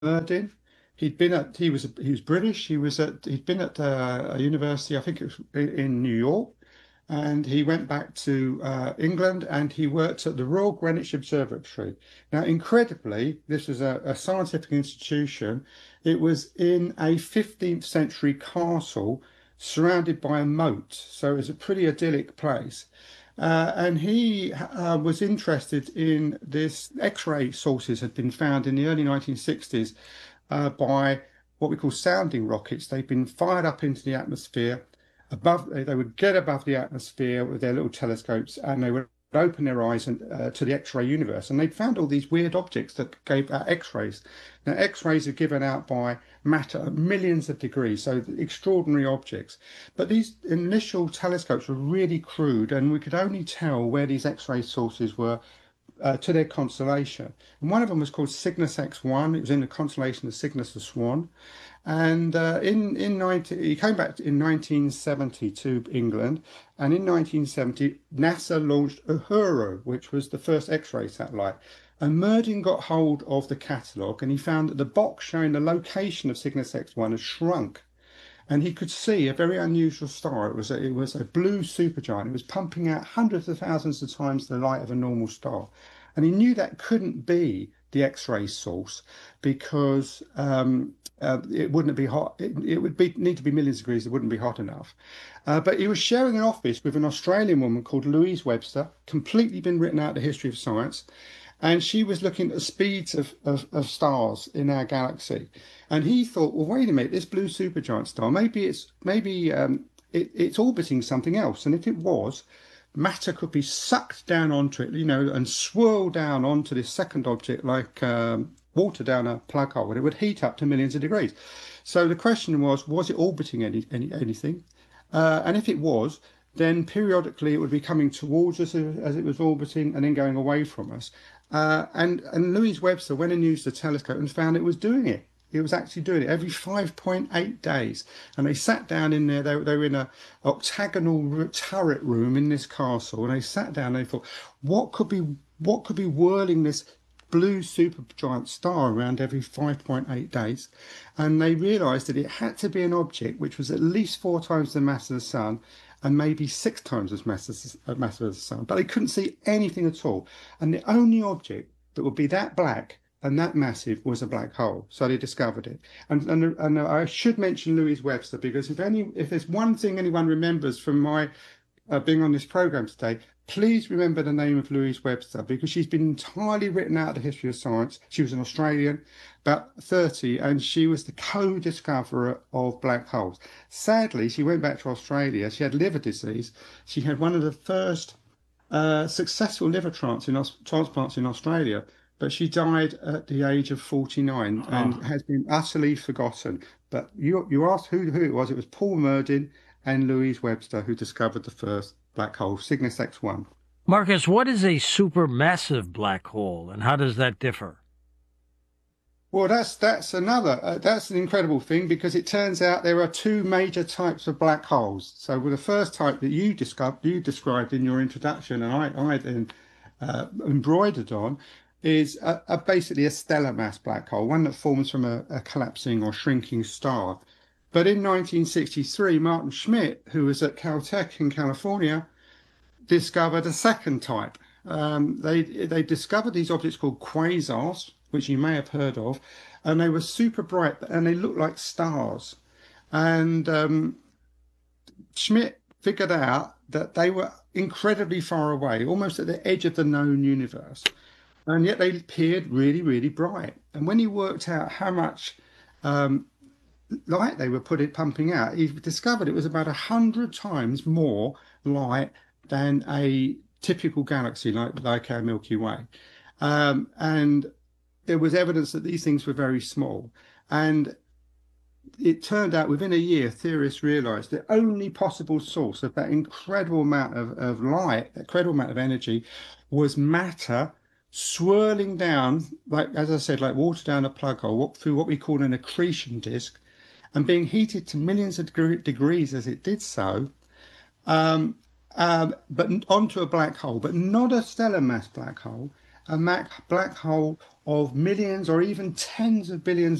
Murdin. He was British. He'd been at a university, I think it was in New York, and he went back to England and he worked at the Royal Greenwich Observatory. Now, incredibly, this was a scientific institution. It was in a 15th century castle surrounded by a moat, so it was a pretty idyllic place. And he was interested in this. X-ray sources had been found in the early 1960s by what we call sounding rockets. They've been fired up into the atmosphere. They would get above the atmosphere with their little telescopes, and they would open their eyes to the X-ray universe. And they'd found all these weird objects that gave out X-rays. Now, X-rays are given out by matter at millions of degrees, so extraordinary objects. But these initial telescopes were really crude, and we could only tell where these X-ray sources were to their constellation. And one of them was called Cygnus X1. It was in the constellation of Cygnus the Swan. And he came back in 1970 to England, and in 1970 NASA launched Uhuru, which was the first X-ray satellite. And Murdin got hold of the catalogue, and he found that the box showing the location of Cygnus X1 had shrunk, and he could see a very unusual star. It was a blue supergiant. It was pumping out hundreds of thousands of times the light of a normal star, and he knew that couldn't be the X-ray source because it wouldn't be hot. Need to be millions of degrees. It wouldn't be hot enough. But he was sharing an office with an Australian woman called Louise Webster, completely been written out of the history of science. And she was looking at the speeds of stars in our galaxy. And he thought, well, wait a minute, this blue supergiant star, maybe it's orbiting something else. And if it was, matter could be sucked down onto it, and swirl down onto this second object like water down a plug hole, and it would heat up to millions of degrees. So the question was it orbiting anything? And if it was, then periodically it would be coming towards us as it was orbiting and then going away from us. And Louise Webster went and used the telescope and found it was doing it. It was actually doing it every 5.8 days. And they sat down in there. They were in a octagonal turret room in this castle. And they sat down and they thought, what could be whirling this blue supergiant star around every 5.8 days? And they realized that it had to be an object which was at least 4 times the mass of the sun and maybe 6 times as mass as the sun. But they couldn't see anything at all. And the only object that would be that black and that massive was a black hole. So they discovered it. And I should mention Louise Webster, because if there's one thing anyone remembers from my being on this program today, please remember the name of Louise Webster, because she's been entirely written out of the history of science. She was an Australian, about 30, and she was the co-discoverer of black holes. Sadly, she went back to Australia. She had liver disease. She had one of the first successful liver transplants in Australia, but she died at the age of 49 and has been utterly forgotten. But you asked who it was. It was Paul Murdin and Louise Webster who discovered the first black hole, Cygnus X1. Marcus, what is a supermassive black hole and how does that differ? Well, that's an incredible thing, because it turns out there are two major types of black holes. So with the first type that you described in your introduction, and I then embroidered on, is basically a stellar mass black hole, one that forms from a collapsing or shrinking star. But in 1963, Martin Schmidt, who was at Caltech in California, discovered a second type. They discovered these objects called quasars, which you may have heard of, and they were super bright and they looked like stars. And Schmidt figured out that they were incredibly far away, almost at the edge of the known universe, and yet they appeared really, really bright. And when he worked out how much light they were pumping out, he discovered it was about 100 times more light than a typical galaxy like our Milky Way. And there was evidence that these things were very small. And it turned out within a year, theorists realized the only possible source of that incredible amount of light, that incredible amount of energy, was matter swirling down, like, as I said, like water down a plug hole, through what we call an accretion disk, and being heated to millions of degrees as it did so, but onto a black hole, but not a stellar mass black hole. a black hole of millions or even tens of billions